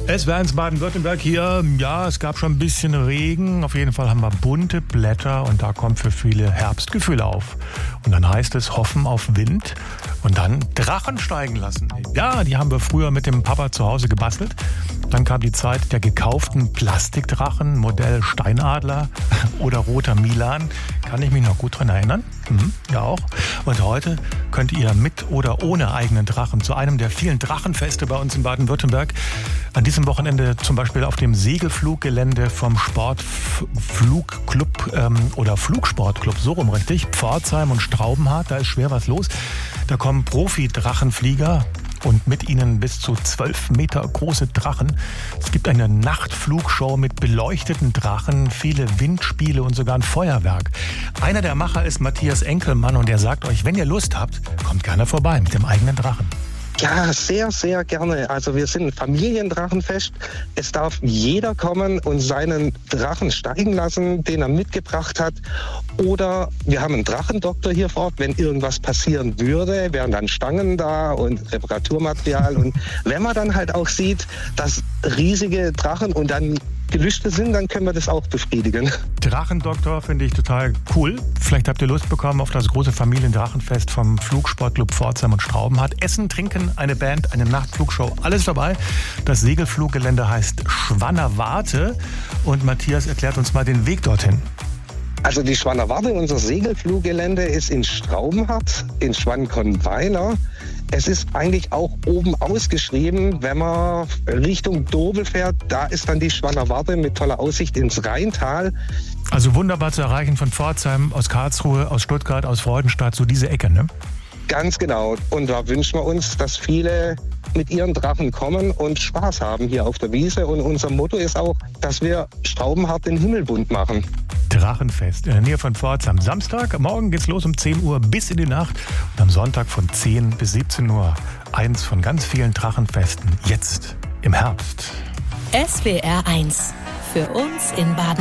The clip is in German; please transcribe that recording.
SWR1 Baden-Württemberg hier. Ja, es gab schon ein bisschen Regen. Auf jeden Fall haben wir bunte Blätter und da kommt für viele Herbstgefühl auf. Und dann heißt es hoffen auf Wind und dann Drachen steigen lassen. Ja, die haben wir früher mit dem Papa zu Hause gebastelt. Dann kam die Zeit der gekauften Plastikdrachen, Modell Steinadler oder Roter Milan. Kann ich mich noch gut dran erinnern? Ja auch. Und heute könnt ihr mit oder ohne eigenen Drachen zu einem der vielen Drachenfeste bei uns in Baden-Württemberg. An diesem Wochenende zum Beispiel auf dem Segelfluggelände vom Sportflugclub oder Flugsportclub, so rum richtig, Pforzheim und Straubenhardt, da ist schwer was los. Da kommen Profi-Drachenflieger und mit ihnen bis zu 12 Meter große Drachen. Es gibt eine Nachtflugshow mit beleuchteten Drachen, viele Windspiele und sogar ein Feuerwerk. Einer der Macher ist Matthias Enkelmann und er sagt euch, wenn ihr Lust habt, kommt gerne vorbei mit dem eigenen Drachen. Ja, sehr, sehr gerne. Also wir sind ein Familiendrachenfest. Es darf jeder kommen und seinen Drachen steigen lassen, den er mitgebracht hat. Oder wir haben einen Drachendoktor hier vor Ort. Wenn irgendwas passieren würde, wären dann Stangen da und Reparaturmaterial. Und wenn man dann halt auch sieht, dass riesige Drachen und dann Gelüste sind, dann können wir das auch befriedigen. Drachendoktor finde ich total cool. Vielleicht habt ihr Lust bekommen auf das große Familiendrachenfest vom Flugsportclub Pforzheim und Straubenhardt. Essen, Trinken, eine Band, eine Nachtflugshow, alles dabei. Das Segelfluggelände heißt Schwannerwarte und Matthias erklärt uns mal den Weg dorthin. Also die Schwannerwarte, unser Segelfluggelände, ist in Straubenhardt, in Schwankonweiler. Es ist eigentlich auch oben ausgeschrieben, wenn man Richtung Dobel fährt, da ist dann die Schwannerwarte mit toller Aussicht ins Rheintal. Also wunderbar zu erreichen von Pforzheim, aus Karlsruhe, aus Stuttgart, aus Freudenstadt, so diese Ecke, ne? Ganz genau. Und da wünschen wir uns, dass viele mit ihren Drachen kommen und Spaß haben hier auf der Wiese. Und unser Motto ist auch, dass wir Straubenhardt den Himmel bunt machen. Drachenfest in der Nähe von Pforzheim. Samstag, morgen geht's los um 10 Uhr bis in die Nacht und am Sonntag von 10 bis 17 Uhr. Eins von ganz vielen Drachenfesten jetzt im Herbst. SWR1 für uns in Baden.